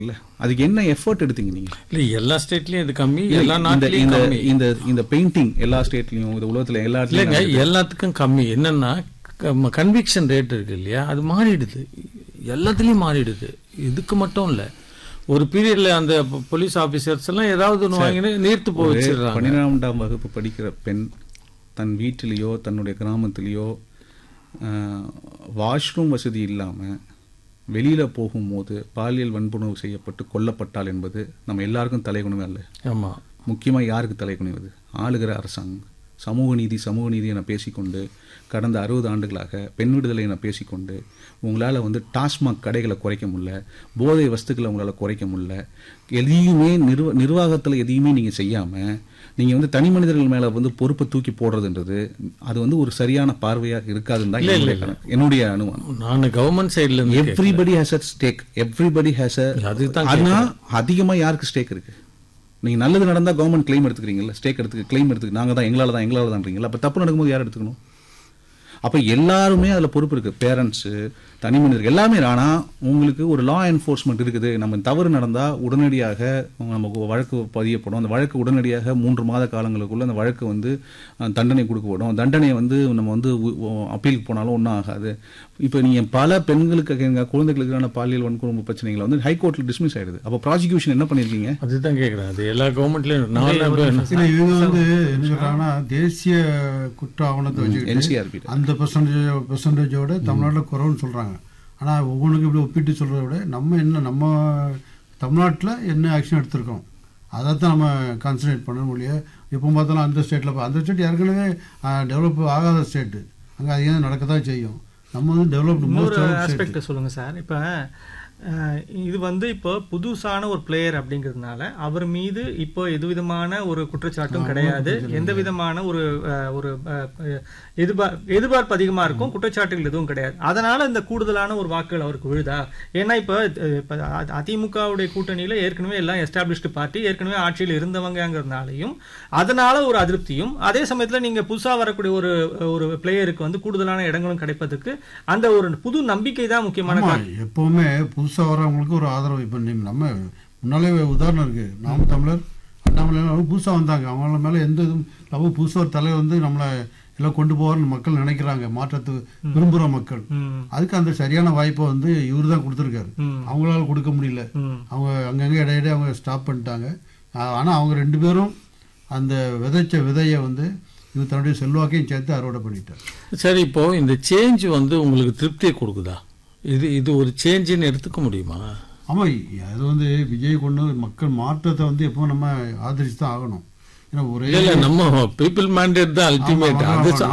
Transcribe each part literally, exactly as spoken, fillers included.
இல்ல அதுக்கு என்ன எஃபர்ட் எடுத்தீங்க நீங்க? இல்ல எல்லா ஸ்டேட்லயும் இது கம்மி, இல்ல, எல்லா இந்த நாட்டிலயும் இந்த கம்மி. இந்த இந்த பெயிண்டிங் எல்லா ஸ்டேட்லயும் இந்த உலகத்துல எல்லா இல்லைங்க, இடத்துலயும் எல்லாத்துக்கும் கம்மி. என்னன்னா கன்விக்ஷன் ரேட் இருக்கு இல்லையா, அது மாறிடுது, எல்லாத்துலயும் மாறிடுது. இதுக்கு மட்டும் இல்ல, ஒரு பீரியட்ல அந்த போலீஸ் ஆபீசர்ஸ் எல்லாம் ஏதாவது ஒன்று வாங்கினு நீர்த்து போய் வச்சிடறாங்க. பன்னிரெண்டாம் வகுப்பு படிக்கிற பெண் தன் வீட்டிலேயோ தன்னுடைய கிராமத்திலேயோ வாஷ்ரூம் வசதி இல்லாமல் வெளியில் போகும்போது பாலியல் வன்புணர்வு செய்யப்பட்டு கொல்லப்பட்டால் என்பது நம்ம எல்லாருக்கும் தலைகுனிவு அல்ல. ஆமாம், முக்கியமாக யாருக்கு தலைகுனிவது? ஆளுகிற அரசாங்கம். சமூக நீதி சமூக நீதி என பேசிக்கொண்டு கடந்த அறுபது ஆண்டுகளாக பெண் விடுதலை என பேசிக்கொண்டு உங்களால் வந்து டாஸ்மாக் கடைகளை குறைக்க முடியல, போதை வஸ்துக்களை உங்களால் குறைக்க முடியல, எதையுமே நிர்வ நிர்வாகத்தில் எதையுமே நீங்கள் செய்யாமல் நீங்கள் வந்து தனி மனிதர்கள் மேலே வந்து பொறுப்பை தூக்கி போடுறதுன்றது அது வந்து ஒரு சரியான பார்வையாக இருக்காதுன்னு தான் என்னுடைய அனுமானம். நான் கவர்மெண்ட் சைட்ல இருந்து everybody has a stack, everybody has a. ஆனால் அதிகமாக யாருக்கு ஸ்டேக் இருக்கு? நீங்க நல்லது நடந்தா கவர்மெண்ட் கிளைம் எடுத்துக்கிறீங்கல்ல, ஸ்டேக் எடுத்து கிளைம் எடுத்துக்க நாங்க தான் எங்களால தான் எங்களால தான்றீங்களா? அப்ப தப்பு நடக்கும்போது யார் எடுத்துக்கணும்? அப்ப எல்லாருமே அதுல பொறுப்பு இருக்கு, பேரண்ட்ஸ், தனி மனிதர்கள் எல்லாமே. ஆனா உங்களுக்கு ஒரு லா என்ஃபோர்ஸ்மெண்ட் இருக்குது. நம்ம தவறு நடந்தா உடனடியாக நமக்கு வழக்கு பதியப்படும். அந்த வழக்கு உடனடியாக மூன்று மாத காலங்களுக்குள்ள அந்த வழக்கு வந்து தண்டனை கொடுக்கப்படும். தண்டனையை வந்து நம்ம வந்து அப்பீலுக்கு போனாலும் ஒன்றும் ஆகாது. இப்போ நீங்க பல பெண்களுக்கு குழந்தைகளுக்கான பாலியல் வன்கொடுமை பிரச்சனைகளை வந்து ஹைகோர்ட்ல டிஸ்மிஸ் ஆயிடுது. அப்ப ப்ராசிக்யூஷன் என்ன பண்ணிருக்கீங்க? அதுதான் கேட்கிறேன். அது எல்லா கவர்மெண்ட்லயும் இவங்க வந்து என்ன சொல்றாங்கன்னா தேசிய குற்ற ஆவணத்தை வச்சு என்சிஆர்பி அந்த பெர்சன்டேஜ் பெர்சன்டேஜோட தமிழ்நாட்டில் குறைவுன்னு சொல்றாங்க. ஆனா ஒவ்வொன்றுக்கும் இப்படி ஒப்பிட்டு சொல்றதை விட நம்ம என்ன நம்ம தமிழ்நாட்டில் என்ன ஆக்ஷன் எடுத்திருக்கோம் அதைத்தான் நம்ம கான்சன்ட்ரேட் பண்ண முடியும். எப்போ பார்த்தாலும் அந்த ஸ்டேட்டில் அந்த ஸ்டேட் ஏற்கனவே டெவலப் ஆகாத ஸ்டேட்டு, அங்கே அது ஏன் நடக்க தான் செய்யும். நம்ம வந்து டெவலப்டு இன்னொரு ஆஸ்பெக்ட் சொல்லுங்க சார். இப்போ இது வந்து இப்போ புதுசான ஒரு பிளேயர் அப்படிங்கிறதுனால அவர் மீது இப்போ எது விதமான ஒரு குற்றச்சாட்டும் கிடையாது, எந்த விதமான ஒரு ஒரு எதிர்பார் எதிர்பார்ப்பு அதிகமா இருக்கும், குற்றச்சாட்டுகள் எதுவும் கிடையாது. அதனால இந்த கூடுதலான ஒரு வாக்குகள் அவருக்கு விழுதா? ஏன்னா இப்போ அதிமுகவுடைய கூட்டணியில ஏற்கனவே எல்லாம் எஸ்டாப்ளிஷ்டு பார்ட்டி, ஏற்கனவே ஆட்சியில் இருந்தவங்கிறதுனாலையும் அதனால ஒரு அதிருப்தியும், அதே சமயத்துல நீங்க புதுசா வரக்கூடிய ஒரு ஒரு பிளேயருக்கு வந்து கூடுதலான இடங்களும் கிடைப்பதற்கு அந்த ஒரு புது நம்பிக்கை தான் முக்கியமான காரணம். எப்பவுமே புதுசாக வரவங்களுக்கு ஒரு ஆதரவு. இப்போ நம்ம முன்னாலே உதாரணம் இருக்கு, நாம் தமிழர் அண்ணாமலை புதுசாக வந்தாங்க, அவங்கள மேலே எந்த இதுவும் நம்ம புதுசாக ஒரு தலைவர் வந்து நம்மளை எல்லாம் கொண்டு போவார்னு மக்கள் நினைக்கிறாங்க, மாற்றத்து விரும்புகிற மக்கள். அதுக்கு அந்த சரியான வாய்ப்பை வந்து இவர் தான் கொடுத்துருக்காரு, அவங்களால கொடுக்க முடியல. அவங்க அங்கங்கே இடையிடையே அவங்க ஸ்டாப் பண்ணிட்டாங்க. ஆனால் அவங்க ரெண்டு பேரும் அந்த விதைச்ச விதையை வந்து இவர் தன்னுடைய செல்வாக்கையும் சேர்த்து அறுவடை பண்ணிட்டார். சரி, இப்போ இந்த சேஞ்ச் வந்து உங்களுக்கு திருப்தியை கொடுக்குதா? இது இது ஒரு சேஞ்சுன்னு எடுத்துக்க முடியுமா? ஆமா, அது வந்து விஜய் கொண்டு மக்கள் மாற்றத்தை வந்து எப்போ நம்ம ஆதரிச்சு தான் ஆகணும். ஏன்னா ஒரே நம்ம பீப்புள் மேண்டேட் தான் அல்டிமேட்.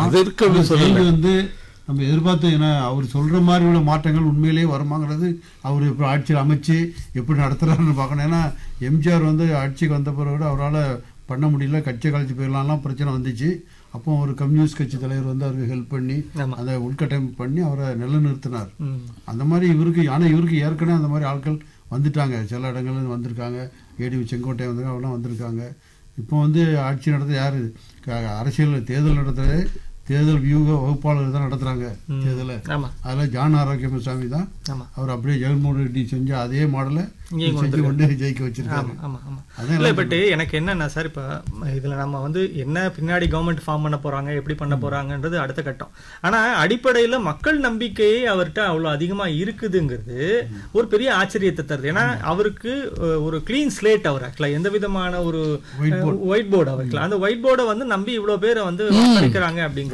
அது வந்து நம்ம எதிர்பார்த்து, ஏன்னா அவர் சொல்ற மாதிரி உள்ள மாற்றங்கள் உண்மையிலேயே வருமாங்கிறது அவர் இப்போ ஆட்சியில் அமைச்சு எப்படி நடத்துறாருன்னு பார்க்கணும். ஏன்னா எம்ஜிஆர் வந்து ஆட்சிக்கு வந்த பிறகு அவரால் பண்ண முடியல, கட்சி கழிச்சு போயிடலாம்லாம் பிரச்சனை வந்துச்சு. அப்போ ஒரு கம்யூனிஸ்ட் கட்சி தலைவர் வந்து அவருக்கு ஹெல்ப் பண்ணி அதை உள்கட்டமைப்பு பண்ணி அவரை நிலைநிறுத்தினார். அந்த மாதிரி இவருக்கு, ஆனால் இவருக்கு ஏற்கனவே அந்த மாதிரி ஆட்கள் வந்துட்டாங்க, சில இடங்கள்ல வந்திருக்காங்க. ஏடி செங்கோட்டை வந்து அவெல்லாம் வந்திருக்காங்க. இப்போ வந்து ஆட்சி நடத்த யாரு? அரசியல் தேர்தல் நடத்துறது தேர்தல் வியூக வகுப்பாளர் தான் நடத்துறாங்க தேர்தலை. அதுல ஜான் ஆரோக்கியசாமி தான் அவர் அப்படியே ஜெகன்மோகன் ரெட்டி செஞ்ச அதே மாடலை ஜெயிக்க வச்சிருக்காங்க. பட் எனக்கு என்னன்னா சார், இப்ப இதுல நம்ம வந்து என்ன பின்னாடி கவர்மெண்ட் ஃபார்ம் பண்ண போறாங்க, எப்படி பண்ண போறாங்கன்றது அடுத்த கட்டம். ஆனா அடிப்படையில மக்கள் நம்பிக்கையே அவர்கிட்ட அவ்வளவு அதிகமா இருக்குதுங்கிறது ஒரு பெரிய ஆச்சரியத்தை தருது. ஏன்னா அவருக்கு ஒரு கிளீன் ஸ்லேட், அவர் ஆக்சுவலா எந்த விதமான ஒரு ஒயிட் போர்டு அவருக்கு, அந்த ஒயிட் போர்டை வந்து நம்பி இவ்வளவு பேரை வந்து வாக்களிக்கிறாங்க அப்படிங்கிறது.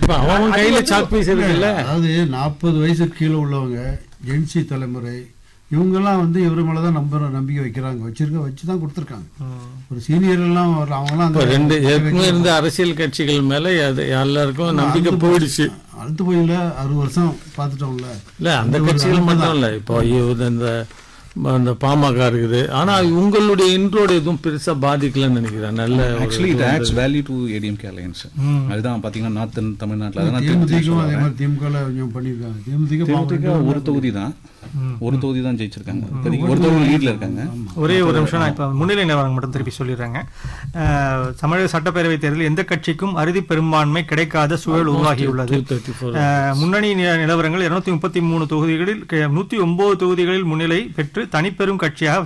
அதாவது நாற்பது வயசுக்கு கீழே உள்ளவங்க, ஜென்சி தலைமுறை, இவங்கெல்லாம் வந்து இவரு மேலதான் நம்ப நம்பிக்கை வைக்கிறாங்க, வச்சிருக்க வச்சுதான் கொடுத்துருக்காங்க. ஒரு சீனியர் எல்லாம் அவங்கலாம் இருந்த அரசியல் கட்சிகள் மேல எல்லாருக்கும் நம்பிக்கை போயிடுச்சு. அடுத்து போயில அறுபது வருஷம் பாத்துட்டோம்ல. இல்ல அந்த கட்சிகள் மட்டும் இல்ல, இப்போ இந்த அந்த பாமக இருக்குது. ஆனா உங்களுடைய இன்ட்ரோட எதுவும் பெருசா பாதிக்கலன்னு நினைக்கிறேன். நல்ல actually it adds value to ADMK alliance. அதுதான் பாத்தீங்கன்னா நார்த்தன் தமிழ்நாட்டுல அதனால திமுக அதே மாதிரி திமுக பண்ணிருக்காங்க. தேமுதிக ஒரு தொகுதி தான், ஒரு தொகுதி தான் ஜெயிச்சிருக்காங்க, இப்போதைக்கு ஒரு தொகுதி லீட்ல இருக்காங்க. ஒரே ஒரு நிமிஷம் நான் இப்போ முன்னிலை நிலவரம் மட்டும் திருப்பி சொல்லிடுறேங்க. அஹ், தமிழக சட்டப்பேரவை தேர்தலில் எந்த கட்சிக்கும் அறுதி பெரும்பான்மை கிடைக்காத சூழல் உருவாகியுள்ளது. அஹ், முன்னணி நி- நிலவரங்கள் இருநூத்தி முப்பத்தி மூணு தொகுதிகளில் நூத்தி ஒன்பது தொகுதிகளில் முன்னிலை பெற்று தனிப்பெரும் கட்சியாக